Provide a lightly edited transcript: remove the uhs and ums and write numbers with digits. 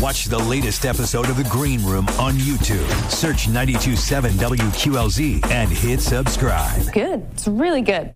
Watch the latest episode of The Green Room on YouTube. Search 92.7 WQLZ and hit subscribe. Good. It's really good.